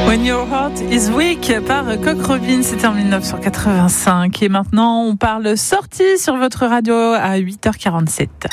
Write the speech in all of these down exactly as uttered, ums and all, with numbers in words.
When Your Heart is Weak par Cock Robin, c'était en dix-neuf cent quatre-vingt-cinq. Et maintenant, on parle sortie sur votre radio à huit heures quarante-sept.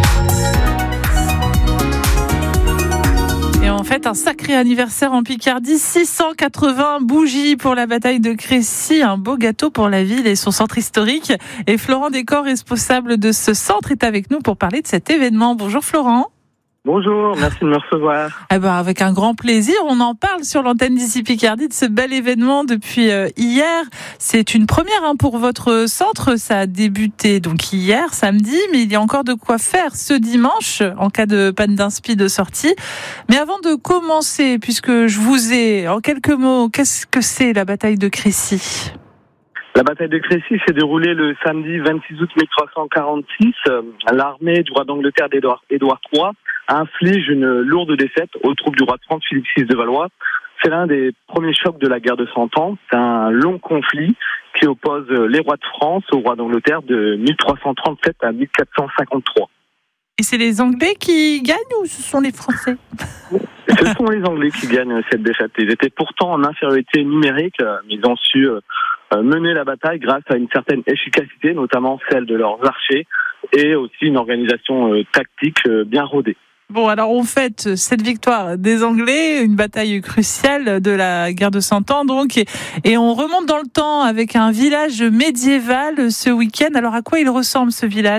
Et en fait, un sacré anniversaire en Picardie, six cent quatre-vingts bougies pour la bataille de Crécy, un beau gâteau pour la ville et son centre historique. Et Florent Descamps, responsable de ce centre, est avec nous pour parler de cet événement. Bonjour Florent. Bonjour, merci de me recevoir. Eh ben, avec un grand plaisir, on en parle sur l'antenne d'Ici Picardie de ce bel événement depuis euh, hier. C'est une première hein, pour votre centre, ça a débuté donc hier, samedi, mais il y a encore de quoi faire ce dimanche en cas de panne d'inspi de sortie. Mais avant de commencer, puisque je vous ai en quelques mots, qu'est-ce que c'est la bataille de Crécy ? La bataille de Crécy s'est déroulée le samedi vingt-six août mille trois cent quarante-six. L'armée du roi d'Angleterre d'Édouard Édouard trois inflige une lourde défaite aux troupes du roi de France Philippe six de Valois. C'est l'un des premiers chocs de la guerre de Cent Ans. C'est un long conflit qui oppose les rois de France au roi d'Angleterre de mille trois cent trente-sept à mille quatre cent cinquante-trois. Et c'est les Anglais qui gagnent ou ce sont les Français ? Ce sont les Anglais qui gagnent cette défaite. Ils étaient pourtant en infériorité numérique, mais ils ont su mener la bataille grâce à une certaine efficacité, notamment celle de leurs archers, et aussi une organisation tactique bien rodée. Bon, alors on fête cette victoire des Anglais, une bataille cruciale de la guerre de Cent Ans, donc, et, et on remonte dans le temps avec un village médiéval ce week-end. Alors à quoi il ressemble ce village ?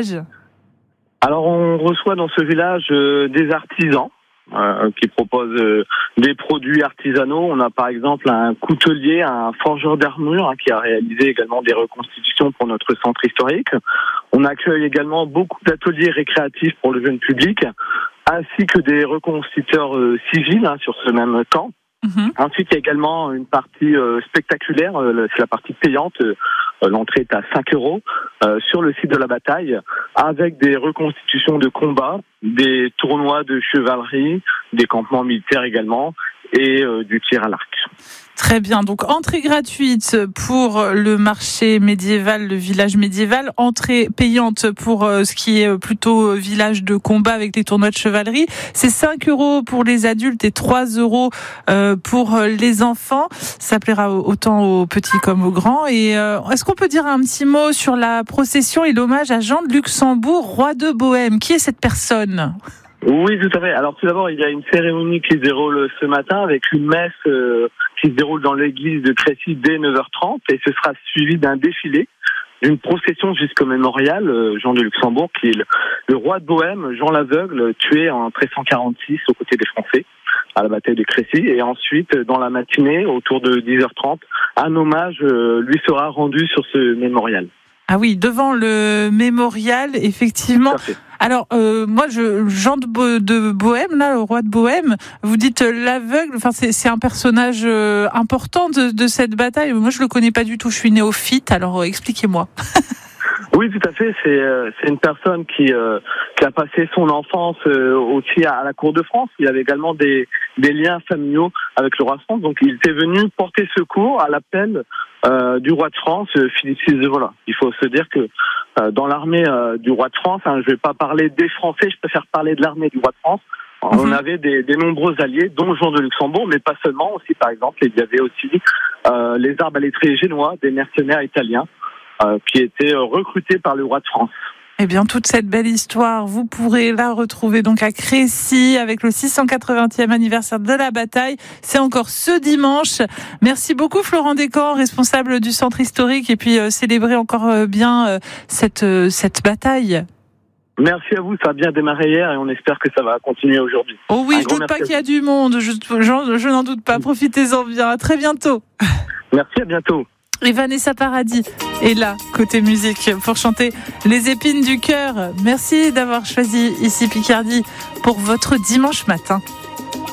Alors on reçoit dans ce village euh, des artisans euh, qui proposent euh, des produits artisanaux. On a par exemple un coutelier, un forgeur d'armure hein, qui a réalisé également des reconstitutions pour notre centre historique. On accueille également beaucoup d'ateliers récréatifs pour le jeune public, ainsi que des reconstituteurs euh, civils hein, sur ce même camp. Mmh. Ensuite, il y a également une partie euh, spectaculaire, euh, c'est la partie payante. Euh, l'entrée est à cinq euros euh, sur le site de la bataille, avec des reconstitutions de combats, des tournois de chevalerie, des campements militaires également, et euh, du tir à l'arc. Très bien, donc entrée gratuite pour le marché médiéval, le village médiéval, entrée payante pour ce qui est plutôt village de combat avec les tournois de chevalerie. C'est cinq euros pour les adultes et trois euros pour les enfants. Ça plaira autant aux petits comme aux grands. Et est-ce qu'on peut dire un petit mot sur la procession et l'hommage à Jean de Luxembourg, roi de Bohême ? Qui est cette personne ? Oui, tout à fait. Alors tout d'abord, il y a une cérémonie qui se déroule ce matin avec une messe euh, qui se déroule dans l'église de Crécy dès neuf heures trente et ce sera suivi d'un défilé, d'une procession jusqu'au mémorial euh, Jean de Luxembourg qui est le, le roi de Bohême, Jean l'Aveugle, tué en treize cent quarante-six aux côtés des Français à la bataille de Crécy. Et ensuite, dans la matinée, autour de dix heures trente, un hommage euh, lui sera rendu sur ce mémorial. Ah oui, devant le mémorial, effectivement. Alors, euh, moi, je, Jean de, Bo, de Bohême, là, le roi de Bohême, vous dites euh, l'aveugle, enfin, c'est, c'est un personnage euh, important de, de cette bataille. Moi, je le connais pas du tout, je suis néophyte, alors euh, expliquez-moi. Oui, tout à fait. C'est euh, c'est une personne qui euh, qui a passé son enfance euh, aussi à, à la cour de France. Il avait également des des liens familiaux avec le roi de France. Donc, il était venu porter secours à l'appel euh, du roi de France, euh, Philippe six de Valois. Il faut se dire que euh, dans l'armée euh, du roi de France, hein, je vais pas parler des Français, je préfère parler de l'armée du roi de France. On mmh. avait des, des nombreux alliés, dont Jean de Luxembourg, mais pas seulement. Aussi, par exemple, il y avait aussi euh, les arbalétriers génois, des mercenaires italiens. Euh, qui était recruté par le roi de France. Eh bien, toute cette belle histoire, vous pourrez la retrouver donc à Crécy avec le six cent quatre-vingtième anniversaire de la bataille. C'est encore ce dimanche. Merci beaucoup Florent Descamps, responsable du centre historique, et puis euh, célébrer encore euh, bien euh, cette, euh, cette bataille. Merci à vous, ça a bien démarré hier et on espère que ça va continuer aujourd'hui. Oh oui, un je ne doute pas qu'il y a du monde, je, je, je n'en doute pas. Profitez-en bien, à très bientôt. Merci, à bientôt. Et Vanessa Paradis est là, côté musique, pour chanter Les épines du cœur. Merci d'avoir choisi Ici Picardie pour votre dimanche matin.